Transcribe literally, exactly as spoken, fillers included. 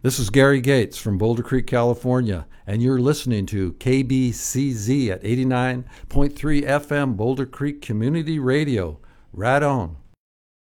This is Gary Gates from Boulder Creek, California, and you're listening to K B C Z at eighty-nine point three F M Boulder Creek Community Radio. Right on.